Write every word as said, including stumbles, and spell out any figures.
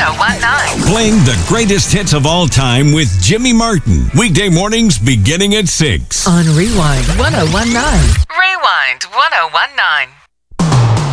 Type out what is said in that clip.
1019. Playing the greatest hits of all time with Jimmy Martin. Weekday mornings beginning at six. On Rewind ten nineteen. Rewind ten nineteen.